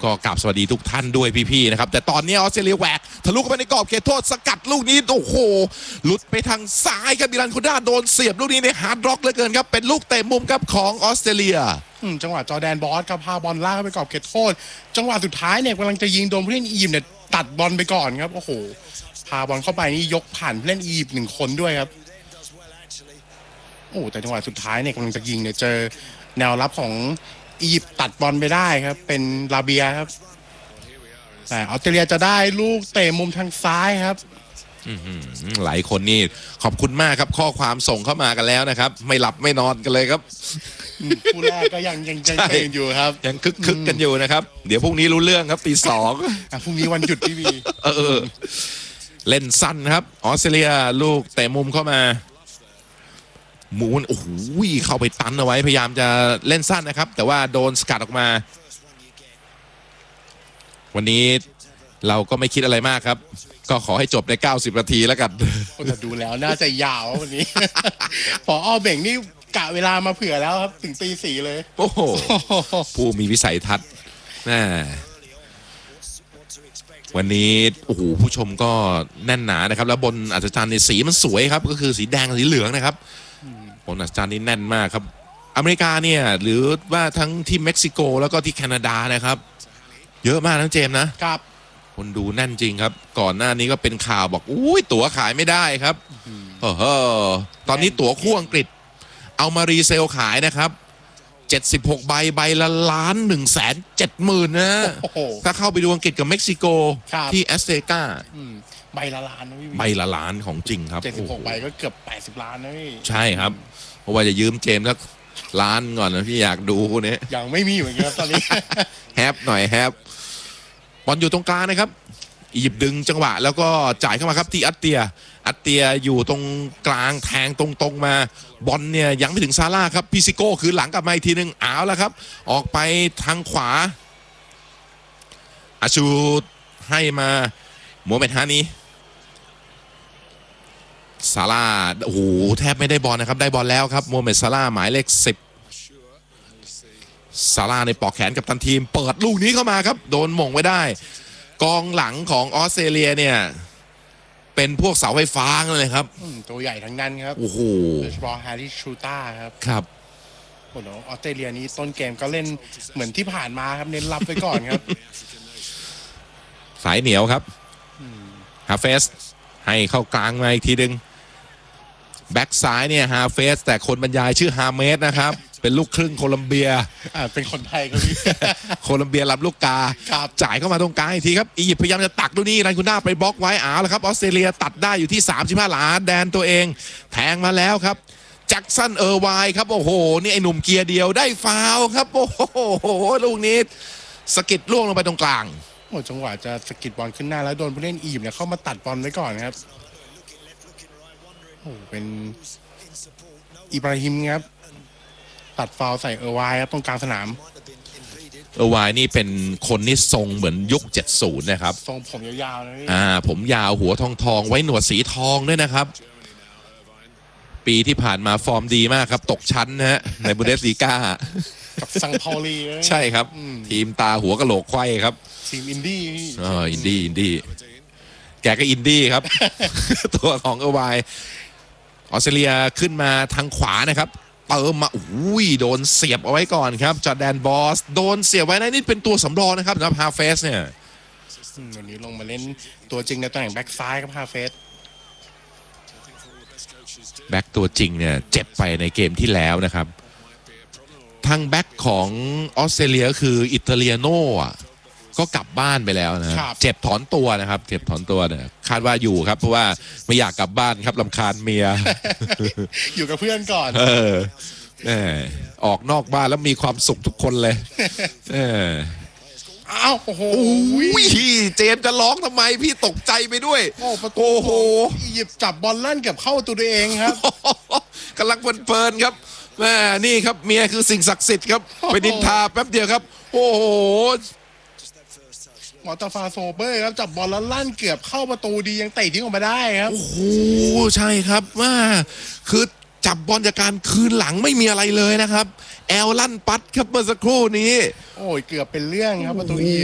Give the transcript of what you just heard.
ก็กราบสวัสดีทุกท่านด้วยพี่ๆนะครับแต่ตอนนี้ออสเตรเลียแหวกทะลุเข้าไปในกรอบเขตโทษสกัดลูกนี้โอ้โหหลุดไปทางซ้ายครับมิลันโคด้าโดนเสียบลูกนี้ในฮาร์ดร็อกเหลือเกินครับเป็นลูกเตะมุมครับของออสเตรเลียจังหวะจอร์แดนบอสครับพาบอลลากเข้าไปกรอบเขตโทษจังหวะสุดท้ายเนี่ยกำลังจะยิงโดนผู้เล่นอียิปต์เนี่ยตัดบอลไปก่อนครับโอ้โหพาบอลเข้าไปนี่ยกผ่านผู้เล่นอียิปต์1 คนด้วยครับโอ้แต่จังหวะสุดท้ายเนี่ยกำลังจะยิงเนี่ยเจอแนวรับของอียิปต์ตัดบอลไปได้ครับเป็นลาเบียครับแต่ออสเตรเลียจะได้ลูกเตะมุมทางซ้ายครับหลายคนนี่ขอบคุณมากครับข้อความส่งเข้ามากันแล้วนะครับไม่หลับไม่นอนกันเลยครับคู่แรกก็ยังตื่นอยู่ครับยังคึกกันอยู่นะครับเดี๋ยวพรุ่งนี้รู้เรื่องครับตี 2 พรุ่งนี้วันหยุดพี่วีเล่นสั้นครับออสเตรเลียลูกเตะมุมเข้ามาหมูนโอ้โหเข้าไปตันเอาไว้พยายามจะเล่นสั้นนะครับแต่ว่าโดนสกัดออกมาวันนี้เราก็ไม่คิดอะไรมากครับก็ขอให้จบใน90 นาทีแล้วกันแต่ดูแล้วน่าจะยาววันนี้พอเบ่งนี่กะเวลามาเผื่อแล้วครับถึงตี 4เลยโอ้โหผู้มีวิสัยทัศน์น่าวันนี้โอ้โหผู้ชมก็แน่นหนานะครับแล้วบนอัศจรรย์ในสีมันสวยครับก็คือสีแดงสีเหลืองนะครับบนอัศจรรย์นี่แน่นมากครับอเมริกาเนี่ยหรือว่าทั้งที่เม็กซิโกแล้วก็ที่แคนาดานะครับเยอะมากทั้งเจมนะครับคนดูแน่นจริงครับก่อนหน้านี้ก็เป็นข่าวบอกอุ้ยตั๋วขายไม่ได้ครับตอนนี้ตั๋วคู่อังกฤษเอามารีเซลขายนะครับ76 ใบละ1,170,000นะถ้าเข้าไปดูอังกฤษกับเม็กซิโกที่แอสเตกาใบละล้านนะพี่ใบละล้านของจริงครับ 76 ใบก็เกือบ80 ล้านนะพี่ใช่ครับเพราะว่าจะยืมเจมส์สักล้านก่อนนะพี่อยากดูคู่นี้ยังไม่มีเหมือนกันตอนนี้แฮปหน่อยแฮปบอลอยู่ตรงกลางนะครับอียิปต์ดึงจังหวะแล้วก็จ่ายเข้ามาครับที่อัตเตียอยู่ตรงกลางแทงตรงมาบอลเนี่ยยังไม่ถึงซาร่าครับพิซิโก้คือหลังกลับมาอีกทีนึงเอาแล้วครับออกไปทางขวาอาชูให้มาโมเมนต์ฮานีซาร่าโอ้โหแทบไม่ได้บอลนะครับได้บอลแล้วครับโมเมนต์ซาร่าหมายเลข10ซาร่าในปอกแขนกับทันทีมเปิดลูกนี้เข้ามาครับโดนหม่งไว้ได้กองหลังของออสเตรเลียเนี่ยเป็นพวกเสาไฟฟ้าเลยครับตัวใหญ่ทั้งนั้นครับโอ้โหโดยเฉพาะแฮร์รี่ชูต้าครับครับโอ้โหออสเตรเลียนี้ต้นเกมก็เล่นเหมือนที่ผ่านมาครับเน้นรับไปก่อนครับสายเหนียวครับฮาเฟสให้เข้ากลางมาอีกทีนึงแบ็กซ้ายเนี่ยฮาเฟสแต่คนบรรยายชื่อฮาเมสนะครับเป็นลูกครึ่งโคลัมเบียเป็นคนไทยครับพี่โคลัมเบียรับลูกกาจ่ายเข้ามาตรงกลางอีกทีครับอียิปต์พยายามจะตักลูกนี้รันคุน่าไปบล็อกไว้แล้วครับออสเตรเลียตัดได้อยู่ที่35 หลาแดนตัวเองแทงมาแล้วครับแจ็คสันไวครับโอ้โหนี่ไอ้หนุ่มเกียร์เดียวได้ฟาวครับโอ้โหลูกนี้สกิดล่วงลงไปตรงกลางโอ้จังหวะจะสกิดบอลขึ้นหน้าแล้วโดนผู้เล่นอียิปต์เนี่ยเข้ามาตัดบอลไว้ก่อนครับโอ้เป็นอิบราฮิมครับตัดฟาวใส่ไวครับตรงกลางสนามไวนี่เป็นคนนี่ทรงเหมือนยุค70นะครับทรงผมยาวๆนะผมยาวหัวทองไว้หนวดสีทองด้วยนะครับปีที่ผ่านมาฟอร์มดีมากครับตกชั้นนะฮะในบุนเดสลีกากับซังพาลีใช่ครับทีมตาหัวกะโหลกไขว้ครับทีมอินดี้อินดี้แกก็อินดี้ครับตัวของไวออสเตรเลียขึ้นมาทางขวานะครับเติมมาโดนเสียบเอาไว้ก่อนครับจอร์แดนบอสโดนเสียบไว้นี่เป็นตัวสำรองนะครับสำหรับฮาเฟสเนี่ยวันนี้ลงมาเล่นตัวจริงในตำแหน่งแบ็กซ้ายครับฮาเฟสแบ็กตัวจริงเนี่ยเจ็บไปในเกมที่แล้วนะครับทางแบ็กของออสเตรเลียคืออิตาเลียโน่ก็กลับบ้านไปแล้วนะเจ็บถอนตัวนะครับเจ็บถอนตัวเนี่ยคาดว่าอยู่ครับเพราะว่าไม่อยากกลับบ้านครับรำคาญเมียอยู่กับเพื่อนก่อนออกนอกบ้านแล้วมีความสุขทุกคนเลยโอ้โหเจมจะร้องทำไมพี่ตกใจไปด้วยโอ้โหอียิปต์จับบอลลั่นเกือบเข้าตัวเองครับกำลังเพลินครับแม่นี่ครับเมียคือสิ่งศักดิ์สิทธิ์ครับไปดินทาแป๊บเดียวครับโอ้โหมอตาฟาโซเบอร์ครับจับบอลแล้วลั่นเกือบเข้าประตูดียังเตะทิ้งออกมาได้ครับโอ้โหใช่ครับว่าคือจับบอลจากการคืนหลังไม่มีอะไรเลยนะครับแอลลั่นปัดครับเมื่อสักครู่นี้โอ้ยเกือบเป็นเรื่องครับประตูอี